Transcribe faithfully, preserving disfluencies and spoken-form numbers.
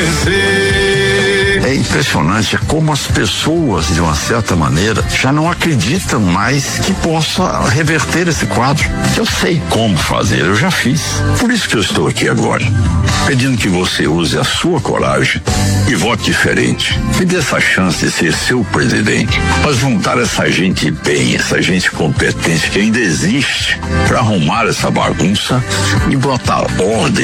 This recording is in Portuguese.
vencer. É impressionante como as pessoas, de uma certa maneira, já não acreditam mais que possa reverter esse quadro. Eu sei como fazer, eu já fiz. Por isso que eu estou aqui agora, pedindo que você use a sua coragem e vote diferente. Me dê essa chance de ser seu presidente, mas juntar essa gente bem, essa gente competente que ainda existe, para arrumar essa bagunça e botar ordem